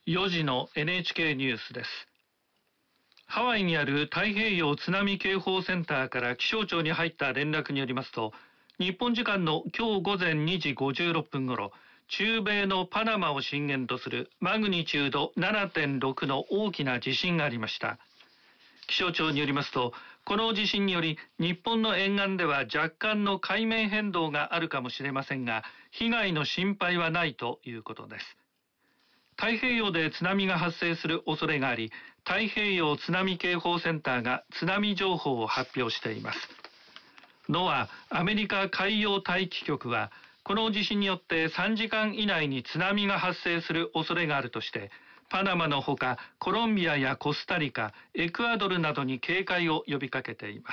4時の NHK ニュースです。ハワイにある太平洋津波警報センターから気象庁に入った連絡によりますと、日本時間の今日午前2時56分ごろ、中米のパナマを震源とするマグニチュード 7.6 の大きな地震がありました。気象庁によりますと、この地震により日本の沿岸では若干の海面変動があるかもしれませんが、被害の心配はないということです。太平洋で津波が発生する恐れがあり、太平洋津波警報センターが津波情報を発表しています。NOAA アメリカ海洋大気局は、この地震によって3時間以内に津波が発生する恐れがあるとして、パナマのほかコロンビアやコスタリカ、エクアドルなどに警戒を呼びかけています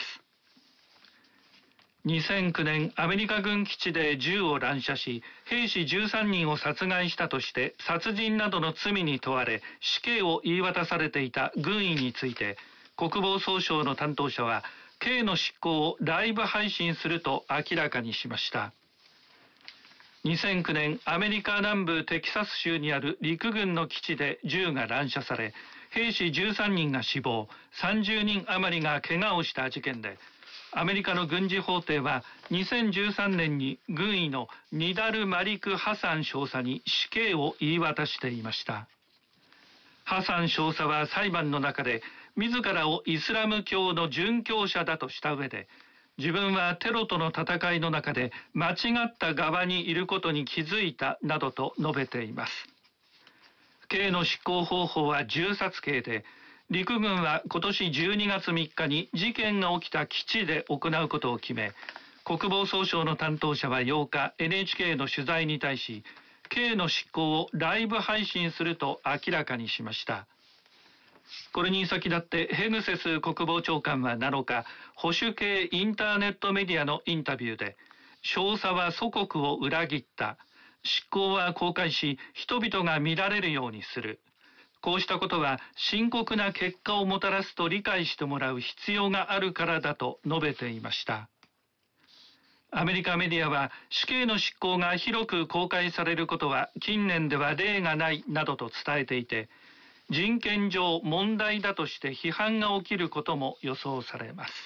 。2009年、アメリカ軍基地で銃を乱射し、兵士13人を殺害したとして殺人などの罪に問われ死刑を言い渡されていた軍医について、国防総省の担当者は刑の執行をライブ配信すると明らかにしました。2009年、アメリカ南部テキサス州にある陸軍の基地で銃が乱射され、兵士13人が死亡、30人余りが怪我をした事件で、アメリカの軍事法廷は2013年に軍医のニダル・マリク・ハサン少佐に死刑を言い渡していました。ハサン少佐は裁判の中で自らをイスラム教の殉教者だとした上で、自分はテロとの戦いの中で間違った側にいることに気づいたなどと述べています。刑の執行方法は銃殺刑で、陸軍は今年12月3日に事件が起きた基地で行うことを決め、国防総省の担当者は8日 NHK の取材に対し、刑の執行をライブ配信すると明らかにしました。これに先立ってヘグセス国防長官は7日、保守系インターネットメディアのインタビューで、少佐は祖国を裏切った。執行は公開し、人々が見られるようにする。こうしたことは深刻な結果をもたらすと理解してもらう必要があるからだと述べていました。アメリカメディアは死刑の執行が広く公開されることは近年では例がないなどと伝えていて、人権上問題だとして批判が起きることも予想されます。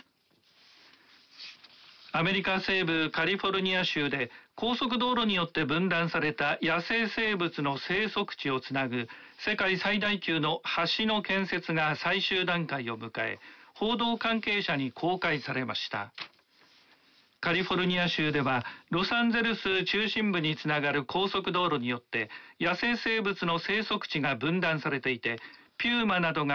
アメリカ西部カリフォルニア州で高速道路によって分断された野生生物の生息地をつなぐ世界最大級の橋の建設が最終段階を迎え、報道関係者に公開されました。カリフォルニア州ではロサンゼルス中心部につながる高速道路によって野生生物の生息地が分断されていて、ピューマなどが